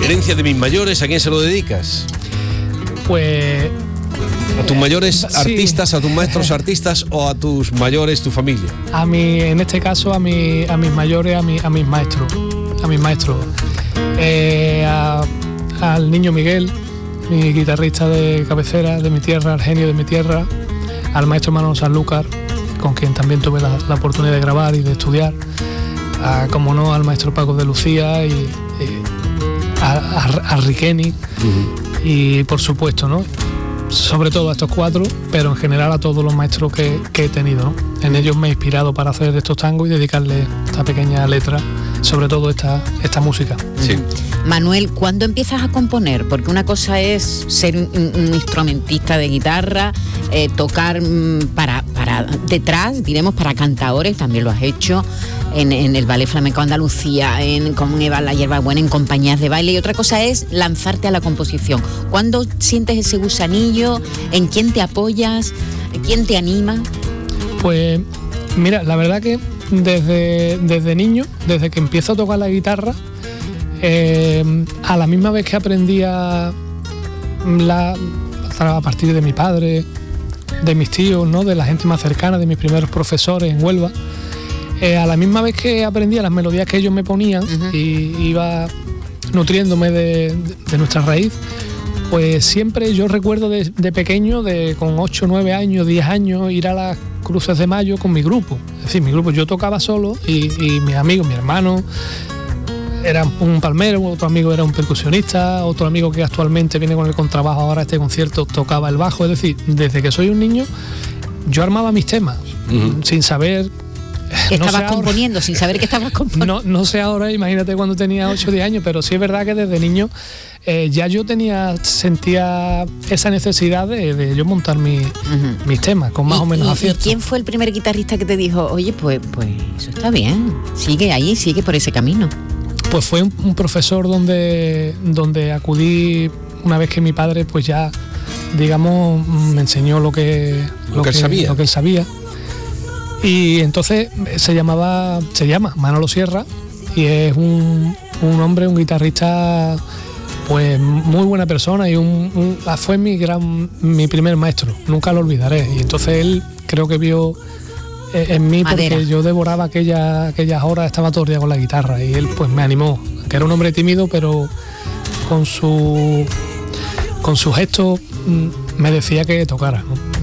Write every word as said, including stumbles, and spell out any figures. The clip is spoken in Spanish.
herencia de mis mayores, ¿a quién se lo dedicas? Pues... ¿A tus mayores sí. artistas, a tus maestros artistas o a tus mayores, tu familia? A mí, en este caso, a, mi, a mis mayores, a, mi, a mis maestros. A mis maestros. Eh, a, al niño Miguel, mi guitarrista de cabecera, de mi tierra, al genio de mi tierra. Al maestro Manolo Sanlúcar, con quien también tuve la, la oportunidad de grabar y de estudiar. A, como no, al maestro Paco de Lucía y, y a, a, a Riqueni. Uh-huh. Y por supuesto, ¿no? Sobre todo a estos cuatro, pero en general a todos los maestros que, que he tenido, ¿no? En ellos me he inspirado para hacer estos tangos y dedicarle esta pequeña letra, sobre todo esta, esta música. Sí. Manuel, ¿cuándo empiezas a componer? Porque una cosa es ser un, un instrumentista de guitarra, eh, tocar mm, para, para detrás, diremos, para cantadores, también lo has hecho en, en el Ballet Flamenco Andalucía, en, con Eva La Hierbabuena, en compañías de baile, y otra cosa es lanzarte a la composición. ¿Cuándo sientes ese gusanillo? ¿En quién te apoyas? ¿Quién te anima? Pues mira, la verdad que desde, desde niño, desde que empiezo a tocar la guitarra, eh, a la misma vez que aprendía la, a partir de mi padre, de mis tíos, ¿no? De la gente más cercana, de mis primeros profesores en Huelva, eh, a la misma vez que aprendía las melodías que ellos me ponían, uh-huh. y iba nutriéndome de, de, de nuestra raíz, pues siempre yo recuerdo de, de pequeño, de con ocho, nueve años, diez años, ir a las Cruces de Mayo con mi grupo. Es decir, mi grupo, yo tocaba solo y, y mis amigos, mi hermano era un palmero, otro amigo era un percusionista, otro amigo que actualmente viene con el contrabajo ahora a este concierto tocaba el bajo. Es decir, desde que soy un niño yo armaba mis temas, uh-huh. sin saber... ¿Qué no estabas sé componiendo? Ahora, sin saber que estabas componiendo. No, no sé ahora, imagínate cuando tenía ocho o diez años, pero sí es verdad que desde niño eh, ya yo tenía, sentía esa necesidad de, de yo montar mi, uh-huh. mis temas con más ¿Y, o menos y, acierto. ¿Y quién fue el primer guitarrista que te dijo, oye, pues, pues eso está bien, sigue ahí, sigue por ese camino? Pues fue un, un profesor donde, donde acudí una vez que mi padre pues ya, digamos, me enseñó lo que, lo, lo que, que él sabía. Lo que él sabía. Y entonces se llamaba, se llama Manolo Sierra y es un, un hombre, un guitarrista, pues muy buena persona y un, un, fue mi gran, mi primer maestro, nunca lo olvidaré. Y entonces él creo que vio en mí, Madera. Porque yo devoraba aquella, aquellas horas, estaba todo el día con la guitarra y él pues me animó, que era un hombre tímido, pero con su, con su gesto me decía que tocara, ¿no?